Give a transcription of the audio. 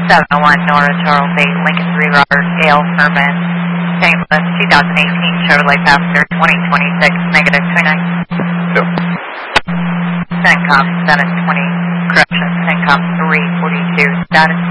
701 Nora Charles 8, Lincoln 3 Robert, Gale Herman, St. Louis, 2018 Chevrolet Passenger, 2026, negative 29. Yep. CENTCOM, status 20, correction, CENTCOM 342, status